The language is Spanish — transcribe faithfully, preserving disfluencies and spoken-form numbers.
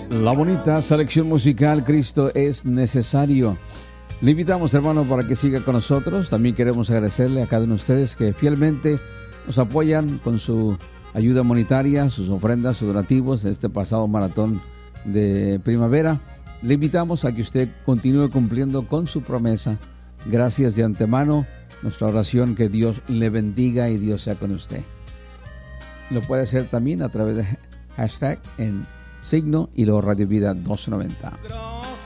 La bonita selección musical Cristo es necesario. Le invitamos, hermano, para que siga con nosotros. También queremos agradecerle a cada uno de ustedes que fielmente nos apoyan con su ayuda monetaria, sus ofrendas, sus donativos en este pasado maratón de primavera. Le invitamos a que usted continúe cumpliendo con su promesa. Gracias de antemano. Nuestra oración, que Dios le bendiga y Dios sea con usted. Lo puede hacer también a través de hashtag en signo y luego Radio Vida doscientos noventa.